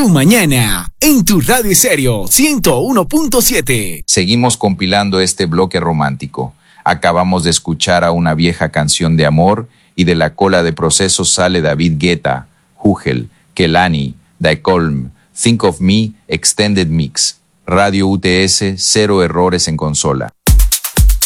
Tu mañana, en tu radio serio 101.7. Seguimos compilando este bloque romántico. Acabamos de escuchar a una vieja canción de amor y de la cola de procesos sale David Guetta, Hugel, Kelani, Daekolm, Think of Me, Extended Mix. Radio UTS, 0 errores en consola.